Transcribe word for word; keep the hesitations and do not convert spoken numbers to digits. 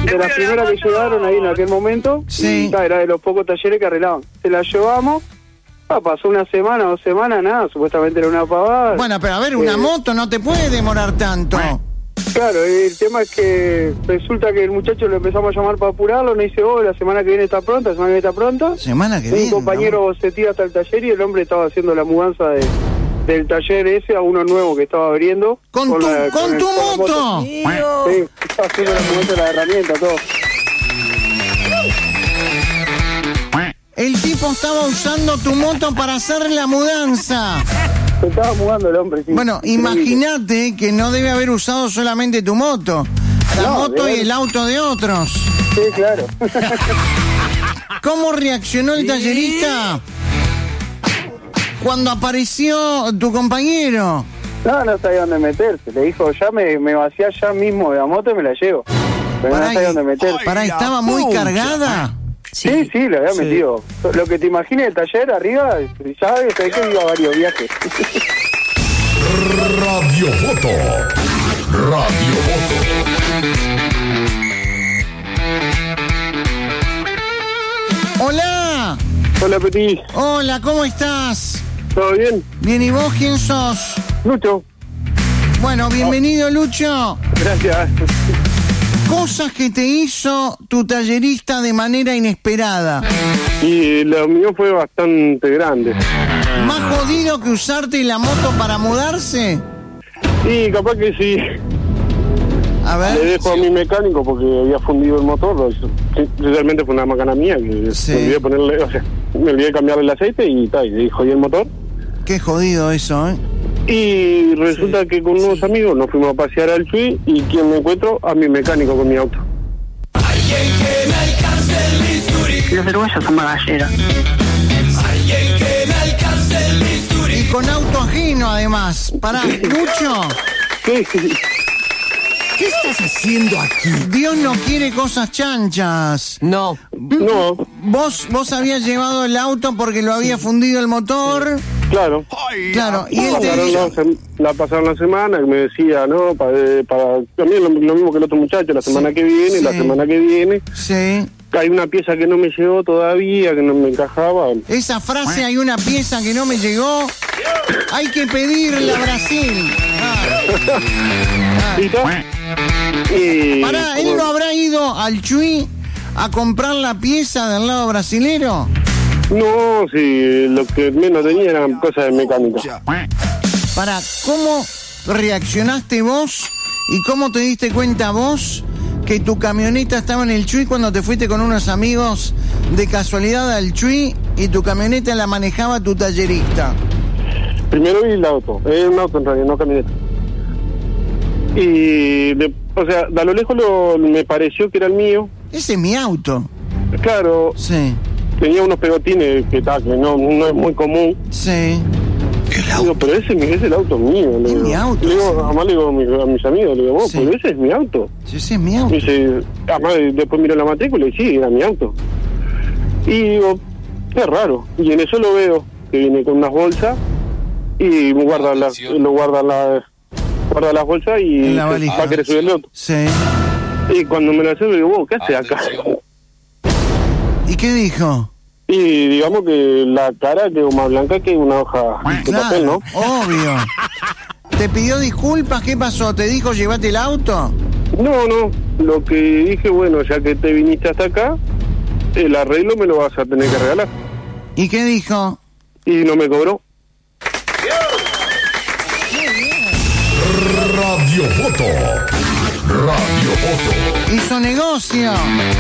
de las primeras que llegaron ahí en aquel momento. Sí. Y, ta, era de los pocos talleres que arreglaban. Se la llevamos. Ah, pasó una semana, dos semanas, nada, supuestamente era una pavada. Bueno, pero a ver, una Eh, moto no te puede demorar tanto. Claro, el tema es que resulta que el muchacho lo empezamos a llamar para apurarlo, nos dice, oh, la semana que viene está pronta, la semana que viene está pronta. Semana que Un viene. compañero se tira hasta el taller y el hombre estaba haciendo la mudanza de, del taller ese a uno nuevo que estaba abriendo. ¿Con tu, la- con el- tu con la moto? Sí, estaba haciendo la mudanza de la herramienta, todo. El tipo estaba usando tu moto para hacer la mudanza. Se estaba mudando el hombre, sí. Bueno, imagínate que no debe haber usado solamente tu moto. La No, moto debe- y el auto de otros. Sí, claro. ¿Cómo reaccionó el tallerista cuando apareció tu compañero? No, no sabía dónde meterse. Le dijo, ya me, me vacía ya mismo de la moto y me la llevo. Pero Pará, no sabía y- dónde meterse. Pará, ¿estaba muy cargada? Sí, sí, le había Sí. metido. Lo que te imagines el taller arriba, ya sabes que iba a varios viajes. Radio Foto. Radio Foto. Hola, Hola, Petit. hola, ¿cómo estás? ¿Todo bien? Bien, ¿y vos quién sos? Lucho. Bueno, bienvenido, Lucho. Gracias. Cosas que te hizo tu tallerista de manera inesperada. Y lo mío fue bastante grande. ¿Más jodido que usarte la moto para mudarse? Y capaz que sí. A Le ver. dejo a mi mecánico porque había fundido el motor. Realmente fue una macana mía que Sí. me olvidé ponerle, o sea, me olvidé cambiarle el aceite y tal, y le jodí el motor. Qué jodido eso, ¿eh? Y resulta que con unos amigos nos fuimos a pasear al Chuy y quien me encuentro a mi mecánico con mi auto. Los uruguayos son bagalleros. Y con auto ajeno, además. Pará, Lucho, ¿Qué? ¿Qué estás haciendo aquí? Dios no quiere cosas chanchas. No. No, Vos, vos habías llevado el auto porque lo había fundido el motor. claro. Claro, y él te Pasaron dijo... la, sem- la pasaron la semana y me decía, no, para, para también lo, lo mismo que el otro muchacho, la semana Sí, que viene, la sí. semana que viene, Sí. hay una pieza que no me llegó todavía, que no me encajaba. Esa frase, hay una pieza que no me llegó, hay que pedirla a Brasil. Ah. ¿Y ta? Y Pará, ¿él como- no habrá ido al Chuy a comprar la pieza del lado brasilero? No, sí, lo que menos tenía eran cosas de mecánica. Pará, ¿cómo reaccionaste vos y cómo te diste cuenta vos que tu camioneta estaba en el Chuy cuando te fuiste con unos amigos de casualidad al Chuy y tu camioneta la manejaba tu tallerista? Primero vi el auto, era un auto en realidad, no camioneta. Y, de- o sea, de a lo lejos lo, me pareció que era el mío. Ese es mi auto. Claro, Sí, tenía unos pegotines que, ta, que no, no es muy común. sí. Digo, pero ese es mi- es el auto mío. Le Es digo. mi auto, Le digo, ese. además le digo a mis, a mis amigos, le digo, vos, Sí. pero ese es mi auto. Sí, ese es mi auto. Y dice, además después miró la matrícula y sí, era mi auto. Y digo, qué raro. Y en eso lo veo, que viene con unas bolsas y guarda la, lo guarda la, guarda las bolsas y En la se- valija. va a querer subir el auto. Sí. Y cuando me la hace, digo, vos, ¿qué haces acá? ¿Y qué dijo? Y digamos que la cara quedó más blanca que una hoja de papel, ¿no? Obvio. ¿Te pidió disculpas? ¿Qué pasó? ¿Te dijo llévate el auto? No, no. Lo que dije, bueno, ya que te viniste hasta acá, el arreglo me lo vas a tener que regalar. ¿Y qué dijo? Y no me cobró. Radio Foto. Radio Foto. Hizo negocio.